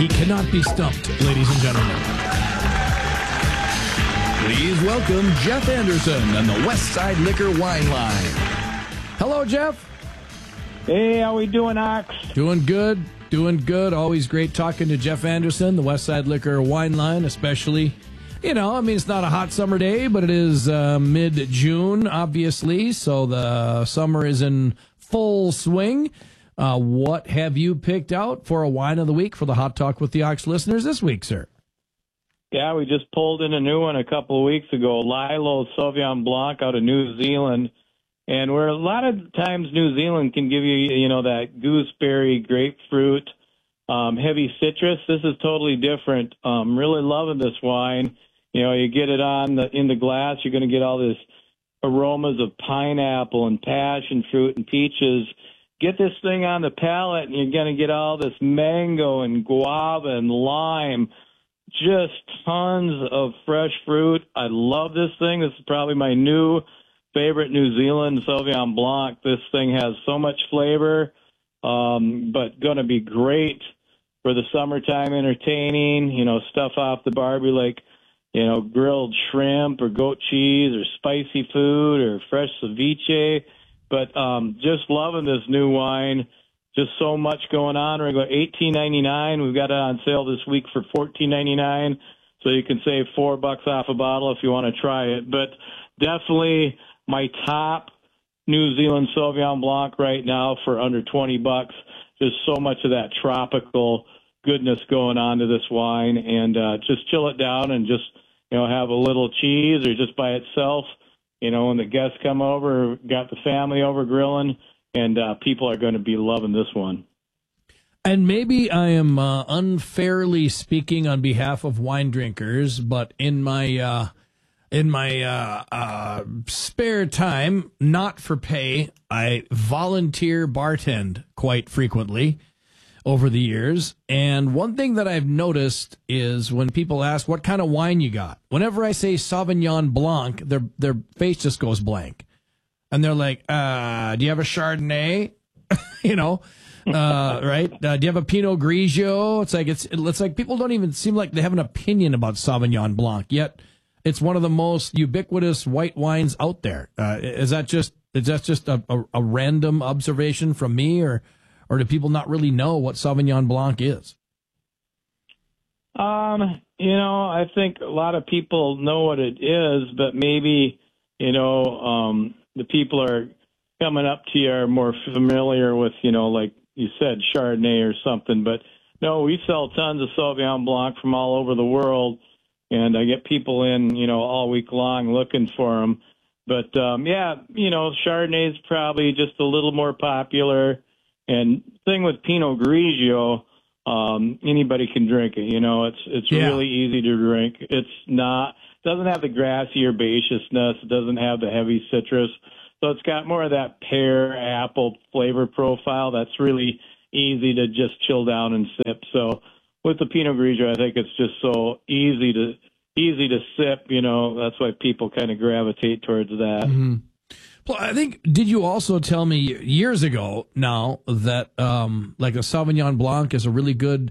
He cannot be stumped, ladies and gentlemen. Please welcome Jeff Anderson and the Westside Liquor Wine Line. Hello, Jeff. Hey, how we doing, Ox? Doing good. Doing good. Always great talking to Jeff Anderson, the Westside Liquor Wine Line, especially. You know, I mean, it's not a hot summer day, but it is mid-June, obviously, so the summer is in full swing. What have you picked out for a wine of the week for the Hot Talk with the Ox listeners this week, sir? Yeah, we just pulled in a new one a couple of weeks ago, Lilo Sauvignon Blanc out of New Zealand. And where a lot of times New Zealand can give you, that gooseberry, grapefruit, heavy citrus, this is totally different. Really loving this wine. You get it in the glass, you're going to get all this aromas of pineapple and passion fruit and peaches. Get this thing on the palate, and you're going to get all this mango and guava and lime. Just tons of fresh fruit. I love this thing. This is probably my new favorite New Zealand Sauvignon Blanc. This thing has so much flavor, but going to be great for the summertime entertaining, stuff off the barbie like, grilled shrimp or goat cheese or spicy food or fresh ceviche. But just loving this new wine. Just so much going on. We're going to go $18.99. We've got it on sale this week for $14.99. So you can save $4 off a bottle if you want to try it. But definitely my top New Zealand Sauvignon Blanc right now for under $20. Just so much of that tropical goodness going on to this wine, and just chill it down and just have a little cheese or just by itself. When the guests come over, got the family over grilling, and people are going to be loving this one. And maybe I am unfairly speaking on behalf of wine drinkers, but in my spare time, not for pay, I volunteer bartend quite frequently over the years. And one thing that I've noticed is when people ask what kind of wine you got, whenever I say Sauvignon Blanc, their face just goes blank. And they're like, do you have a Chardonnay? Right? Do you have a Pinot Grigio? It's like people don't even seem like they have an opinion about Sauvignon Blanc, yet it's one of the most ubiquitous white wines out there. Is that just a random observation from me, or do people not really know what Sauvignon Blanc is? I think a lot of people know what it is, but maybe, the people are coming up to you are more familiar with, like you said, Chardonnay or something. But no, we sell tons of Sauvignon Blanc from all over the world, and I get people in, all week long looking for them. But, Chardonnay is probably just a little more popular. And thing with Pinot Grigio, anybody can drink it. It's really easy to drink. Doesn't have the grassy herbaceousness. It doesn't have the heavy citrus. So it's got more of that pear, apple flavor profile that's really easy to just chill down and sip. So with the Pinot Grigio, I think it's just so easy to sip. That's why people kind of gravitate towards that. Mm-hmm. Well, I think, did you also tell me years ago now that like a Sauvignon Blanc is a really good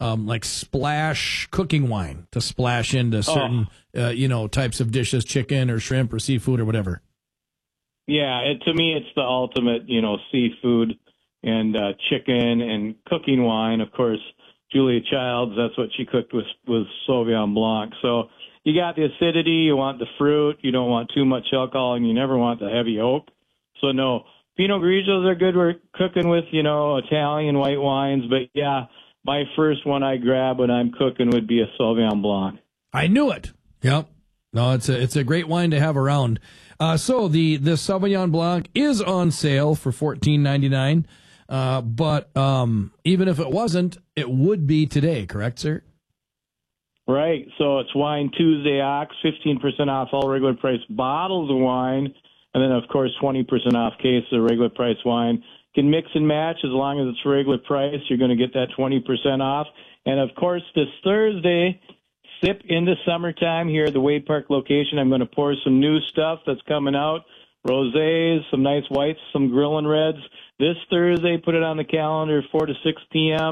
splash cooking wine to splash into certain types of dishes, chicken or shrimp or seafood or whatever? Yeah, to me it's the ultimate, seafood and chicken and cooking wine. Of course, Julia Childs, that's what she cooked with Sauvignon Blanc. So you got the acidity, you want the fruit, you don't want too much alcohol, and you never want the heavy oak. So no, Pinot Grigios are good. We're cooking with, Italian white wines. But yeah, my first one I grab when I'm cooking would be a Sauvignon Blanc. I knew it. Yep. No, it's a great wine to have around. So the Sauvignon Blanc is on sale for $14.99. But even if it wasn't, it would be today, correct, sir? Right. So it's Wine Tuesday, Ox, 15% off all regular price bottles of wine. And then, of course, 20% off cases of regular price wine. Can mix and match as long as it's regular price. You're going to get that 20% off. And, of course, this Thursday, sip into summertime here at the Wade Park location. I'm going to pour some new stuff that's coming out. Rosés, some nice whites, some grilling reds. This Thursday, put it on the calendar, 4 to 6 p.m.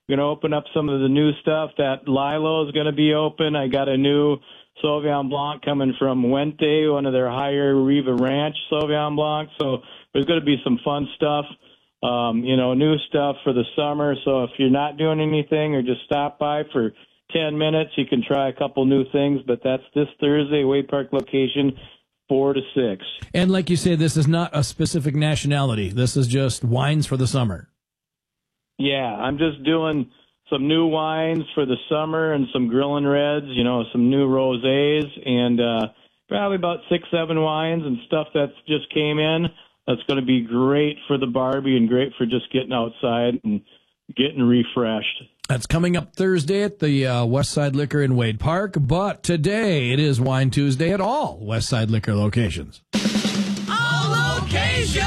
We're going to open up some of the new stuff. That Lilo is going to be open. I got a new Sauvignon Blanc coming from Wente, one of their higher Riva Ranch Sauvignon Blanc. So there's going to be some fun stuff, new stuff for the summer. So if you're not doing anything or just stop by for 10 minutes, you can try a couple new things. But that's this Thursday, Wade Park location, 4 to 6. And like you say, this is not a specific nationality. This is just wines for the summer. Yeah, I'm just doing some new wines for the summer and some grilling reds, some new rosés, and probably about 6-7 wines and stuff that's just came in. That's going to be great for the Barbie and great for just getting outside and getting refreshed. That's coming up Thursday at the Westside Liquor in Wade Park, but today it is Wine Tuesday at all Westside Liquor locations. All locations!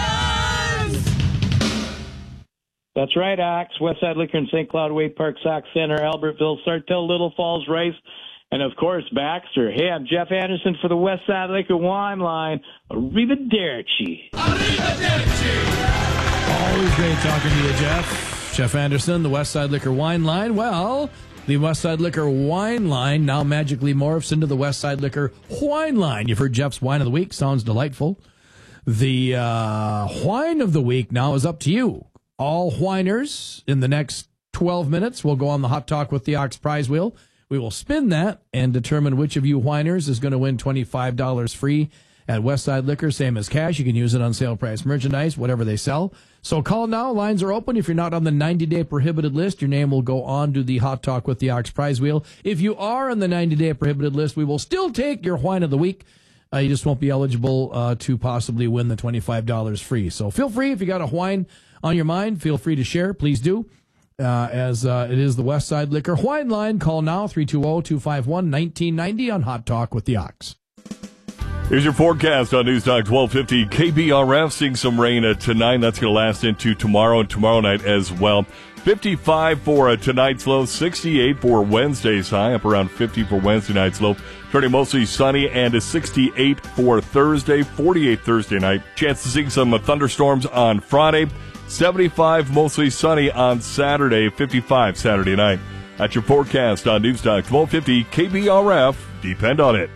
That's right, Ox. Westside Liquor in St. Cloud, Wade Park, Sauk Center, Albertville, Sartell, Little Falls, Rice, and, of course, Baxter. Hey, I'm Jeff Anderson for the Westside Liquor Wine Line. Arrivederci. Always great talking to you, Jeff. Jeff Anderson, the Westside Liquor Wine Line. Well, the Westside Liquor Wine Line now magically morphs into the Westside Liquor Wine Line. You've heard Jeff's Wine of the Week. Sounds delightful. The Wine of the Week now is up to you. All whiners in the next 12 minutes will go on the Hot Talk with the Ox prize wheel. We will spin that and determine which of you whiners is going to win $25 free at Westside Liquor, same as cash. You can use it on sale price merchandise, whatever they sell. So call now. Lines are open. If you're not on the 90-day prohibited list, your name will go on to the Hot Talk with the Ox prize wheel. If you are on the 90-day prohibited list, we will still take your wine of the week. You just won't be eligible to possibly win the $25 free. So feel free, if you got a wine on your mind, feel free to share. Please do. As it is the Westside Liquor Wine Line. Call now, 320-251-1990 on Hot Talk with the Ox. Here's your forecast on News Talk 1250. KBRF seeing some rain tonight. That's going to last into tomorrow and tomorrow night as well. 55 for tonight's low, 68 for Wednesday's high, up around 50 for Wednesday night's low. Turning mostly sunny and a 68 for Thursday, 48 Thursday night. Chance to see some thunderstorms on Friday. 75 mostly sunny on Saturday, 55 Saturday night. That's your forecast on News Talk 1250 KBRF. Depend on it.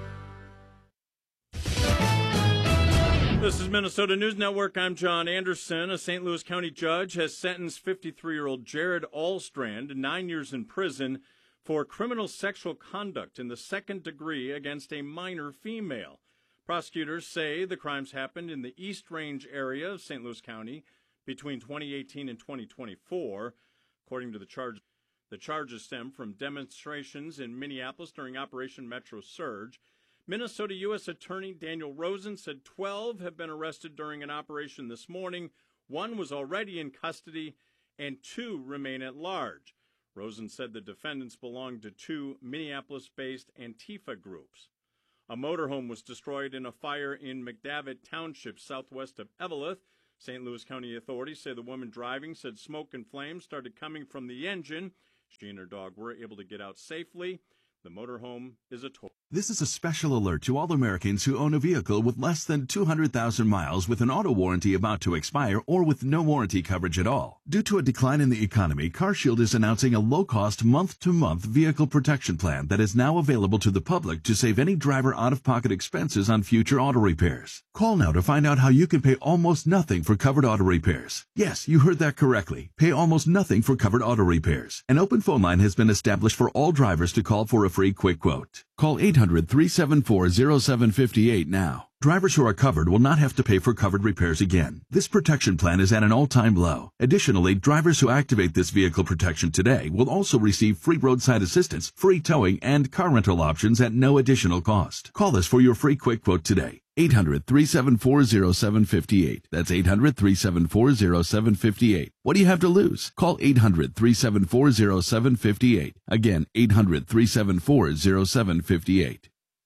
This is Minnesota News Network. I'm John Anderson. A St. Louis County judge has sentenced 53-year-old Jared Allstrand to 9 years in prison for criminal sexual conduct in the second degree against a minor female. Prosecutors say the crimes happened in the East Range area of St. Louis County between 2018 and 2024. According to the charges stem from demonstrations in Minneapolis during Operation Metro Surge. Minnesota U.S. Attorney Daniel Rosen said 12 have been arrested during an operation this morning. 1 was already in custody, and 2 remain at large. Rosen said the defendants belonged to 2 Minneapolis-based Antifa groups. A motorhome was destroyed in a fire in McDavitt Township, southwest of Eveleth. St. Louis County authorities say the woman driving said smoke and flames started coming from the engine. She and her dog were able to get out safely. The motorhome is a toy. This is a special alert to all Americans who own a vehicle with less than 200,000 miles with an auto warranty about to expire or with no warranty coverage at all. Due to a decline in the economy, CarShield is announcing a low-cost month-to-month vehicle protection plan that is now available to the public to save any driver out-of-pocket expenses on future auto repairs. Call now to find out how you can pay almost nothing for covered auto repairs. Yes, you heard that correctly. Pay almost nothing for covered auto repairs. An open phone line has been established for all drivers to call for a free quick quote. Call 800-374-0758 now. Drivers who are covered will not have to pay for covered repairs again. This protection plan is at an all-time low. Additionally, drivers who activate this vehicle protection today will also receive free roadside assistance, free towing, and car rental options at no additional cost. Call us for your free quick quote today. 800-374-0758. That's 800-374-0758. What do you have to lose? Call 800-374-0758. Again, 800-374-0758.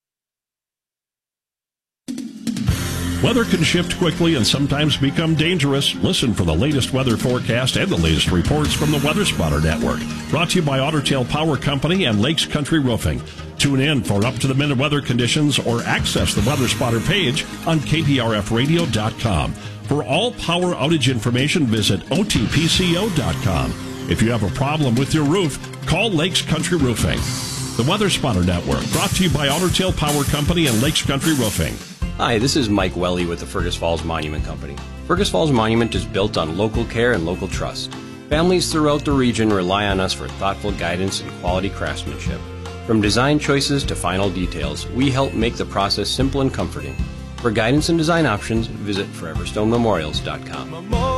Weather can shift quickly and sometimes become dangerous. Listen for the latest weather forecast and the latest reports from the Weather Spotter Network. Brought to you by Otter Tail Power Company and Lakes Country Roofing. Tune in for up-to-the-minute weather conditions or access the Weather Spotter page on KPRFradio.com. For all power outage information, visit OTPCO.com. If you have a problem with your roof, call Lakes Country Roofing. The Weather Spotter Network, brought to you by Otter Tail Power Company and Lakes Country Roofing. Hi, this is Mike Welly with the Fergus Falls Monument Company. Fergus Falls Monument is built on local care and local trust. Families throughout the region rely on us for thoughtful guidance and quality craftsmanship. From design choices to final details, we help make the process simple and comforting. For guidance and design options, visit foreverstonememorials.com.